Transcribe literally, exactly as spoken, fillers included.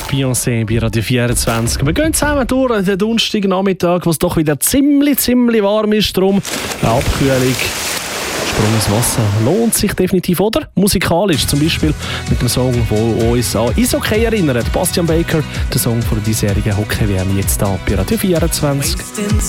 Beyoncé bei Radio vierundzwanzig. Wir gehen zusammen durch den Donnerstagnachmittag, wo es doch wieder ziemlich, ziemlich warm ist. Darum eine Abkühlung. Sprung ins Wasser lohnt sich definitiv, oder? Musikalisch zum Beispiel mit dem Song, der uns an Eishockey erinnert. Bastian Baker, der Song von der diesjährigen Hockey-W M jetzt da bei Radio vierundzwanzig.